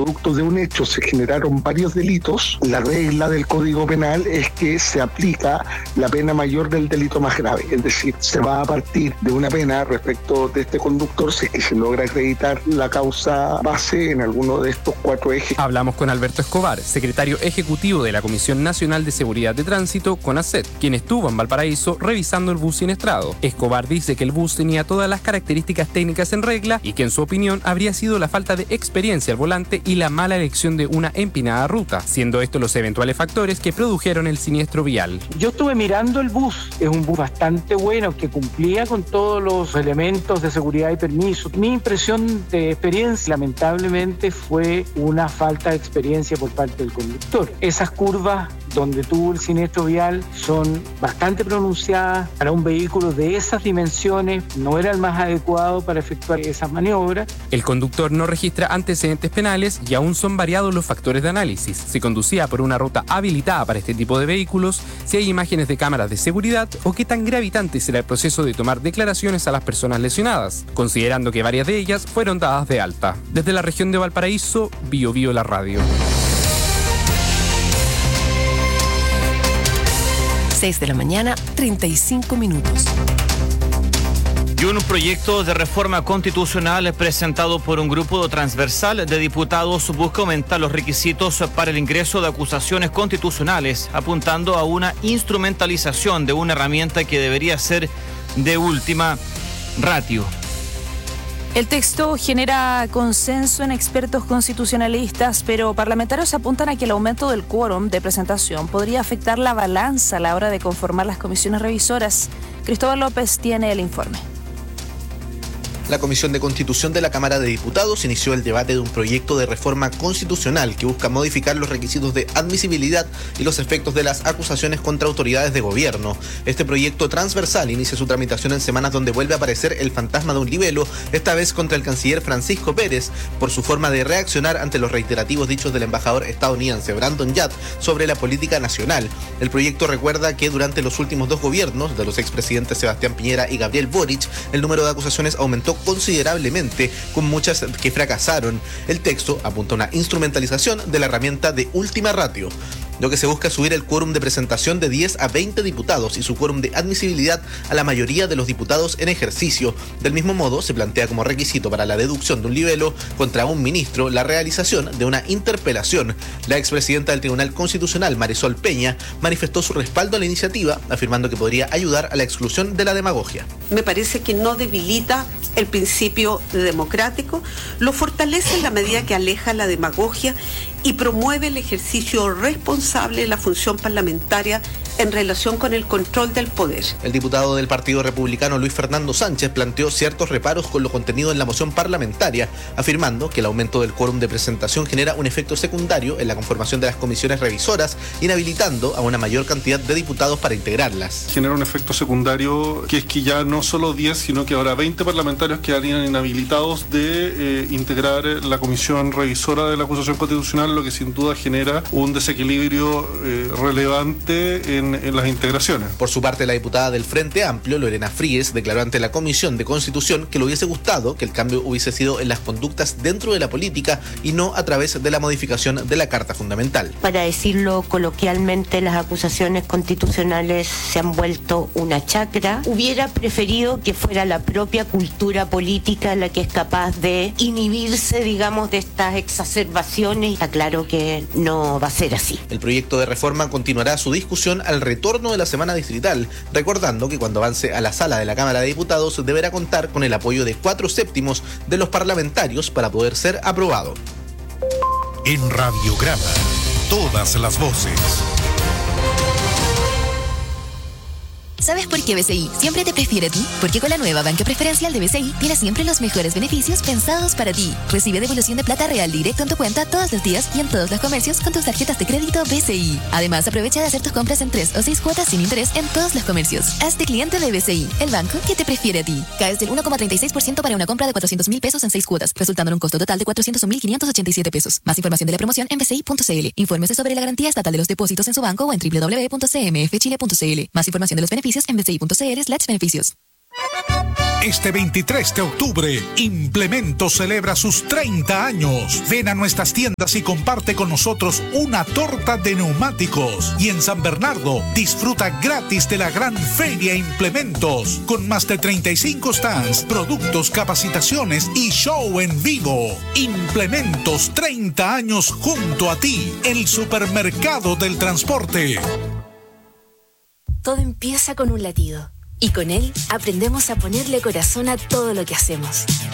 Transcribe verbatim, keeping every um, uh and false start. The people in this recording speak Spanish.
producto de un hecho se generaron varios delitos, la regla del Código Penal es que se aplica la pena mayor del delito más grave. Es decir, se va a partir de una pena respecto de este conductor si es que se logra acreditar la causa base en alguno de estos cuatro ejes. Hablamos con Alberto Escobar, secretario ejecutivo de la Comisión Nacional de Seguridad de Tránsito, CONACET, quien estuvo en Valparaíso revisando el bus siniestrado. Escobar dice que el bus tenía todas las características técnicas en regla y que en su opinión habría sido la falta de experiencia al volante y la mala elección de una empinada ruta, siendo estos los eventuales factores que produjeron el siniestro vial. Yo estuve mirando el bus, es un bus bastante bueno que cumplía con todos los elementos de seguridad y permiso. Mi impresión de experiencia, lamentablemente, fue una falta de experiencia por parte del conductor. Esas curvas donde tuvo el siniestro vial son bastante pronunciadas. Para un vehículo de esas dimensiones no era el más adecuado para efectuar esas maniobras. El conductor no registra antecedentes penales y aún son variados los factores de análisis. Si conducía por una ruta habilitada para este tipo de vehículos, si hay imágenes de cámaras de seguridad o qué tan gravitante será el proceso de tomar declaraciones a las personas lesionadas, considerando que varias de ellas fueron dadas de alta. Desde la región de Valparaíso, Bio Bio la radio. seis de la mañana, treinta y cinco minutos. Y un proyecto de reforma constitucional presentado por un grupo transversal de diputados busca aumentar los requisitos para el ingreso de acusaciones constitucionales, apuntando a una instrumentalización de una herramienta que debería ser de última ratio. El texto genera consenso en expertos constitucionalistas, pero parlamentarios apuntan a que el aumento del quórum de presentación podría afectar la balanza a la hora de conformar las comisiones revisoras. Cristóbal López tiene el informe. La Comisión de Constitución de la Cámara de Diputados inició el debate de un proyecto de reforma constitucional que busca modificar los requisitos de admisibilidad y los efectos de las acusaciones contra autoridades de gobierno. Este proyecto transversal inicia su tramitación en semanas donde vuelve a aparecer el fantasma de un libelo, esta vez contra el canciller Francisco Pérez, por su forma de reaccionar ante los reiterativos dichos del embajador estadounidense Brandon Yard sobre la política nacional. El proyecto recuerda que durante los últimos dos gobiernos de los expresidentes Sebastián Piñera y Gabriel Boric, el número de acusaciones aumentó considerablemente, con muchas que fracasaron. El texto apunta a una instrumentalización de la herramienta de última ratio. Lo que se busca es subir el quórum de presentación de diez a veinte diputados y su quórum de admisibilidad a la mayoría de los diputados en ejercicio. Del mismo modo, se plantea como requisito para la deducción de un libelo contra un ministro la realización de una interpelación. La expresidenta del Tribunal Constitucional, Marisol Peña, manifestó su respaldo a la iniciativa, afirmando que podría ayudar a la exclusión de la demagogia. Me parece que no debilita el principio democrático, lo fortalece en la medida que aleja la demagogia y promueve el ejercicio responsable de la función parlamentaria en relación con el control del poder. El diputado del Partido Republicano Luis Fernando Sánchez planteó ciertos reparos con lo contenido en la moción parlamentaria, afirmando que el aumento del quórum de presentación genera un efecto secundario en la conformación de las comisiones revisoras, inhabilitando a una mayor cantidad de diputados para integrarlas. Genera un efecto secundario que es que ya no solo diez, sino que ahora veinte parlamentarios quedarían inhabilitados de eh, integrar la comisión revisora de la acusación constitucional, lo que sin duda genera un desequilibrio eh, relevante en En, en las integraciones. Por su parte, la diputada del Frente Amplio, Lorena Fríes, declaró ante la Comisión de Constitución que le hubiese gustado que el cambio hubiese sido en las conductas dentro de la política y no a través de la modificación de la Carta Fundamental. Para decirlo coloquialmente, las acusaciones constitucionales se han vuelto una chacra. Hubiera preferido que fuera la propia cultura política la que es capaz de inhibirse, digamos, de estas exacerbaciones. Está claro que no va a ser así. El proyecto de reforma continuará su discusión al retorno de la semana distrital, recordando que cuando avance a la sala de la Cámara de Diputados deberá contar con el apoyo de cuatro séptimos de los parlamentarios para poder ser aprobado. En Radiograma, todas las voces. ¿Sabes por qué B C I siempre te prefiere a ti? Porque con la nueva banca preferencial de B C I tienes siempre los mejores beneficios pensados para ti. Recibe devolución de plata real directo en tu cuenta todos los días y en todos los comercios con tus tarjetas de crédito B C I. Además, aprovecha de hacer tus compras en tres o seis cuotas sin interés en todos los comercios. Hazte cliente de B C I, el banco que te prefiere a ti. Caes del uno coma treinta y seis por ciento para una compra de cuatrocientos mil pesos en seis cuotas, resultando en un costo total de cuatrocientos un mil quinientos ochenta y siete pesos. Más información de la promoción en b c i punto c l. Infórmese sobre la garantía estatal de los depósitos en su banco o en w w w punto c m f chile punto c l. Más información de los beneficios en b c i punto c l slash beneficios. Este veintitrés de octubre, Implementos celebra sus treinta años. Ven a nuestras tiendas y comparte con nosotros una torta de neumáticos. Y en San Bernardo, disfruta gratis de la gran Feria Implementos, con más de treinta y cinco stands, productos, capacitaciones y show en vivo. Implementos, treinta años junto a ti, el supermercado del transporte. Todo empieza con un latido. Y con él aprendemos a ponerle corazón a todo lo que hacemos.